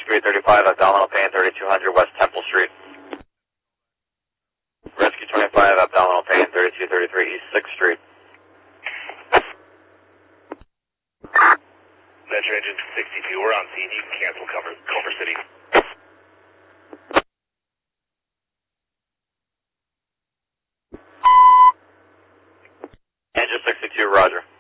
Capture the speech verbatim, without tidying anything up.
three thirty-five, abdominal pain, thirty-two hundred West Temple Street. Rescue twenty-five, abdominal pain, thirty-two thirty-three East sixth Street. Metro Engine sixty-two, we're on scene. You can cancel Culver, Culver City. Engine sixty-two, roger.